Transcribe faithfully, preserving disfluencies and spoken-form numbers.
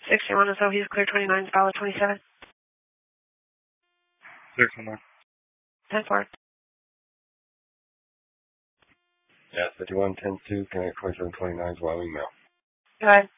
sixty-one is so he's clear twenty-nine, Bala twenty-seven. Clear twenty-nine. ten four. Yeah, fifty-one, ten two, connect twenty-seven twenty-nine is Wyoming Mail. Go ahead.